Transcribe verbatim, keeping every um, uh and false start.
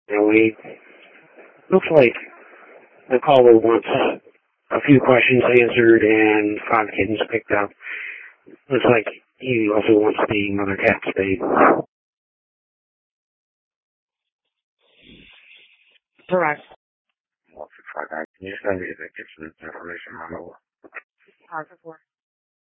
And we, looks like the caller wants a few questions answered and five kittens picked up. Looks like he also wants the mother cat spayed. Correct. Well, if I can you send me the kitchen information on the Positive four.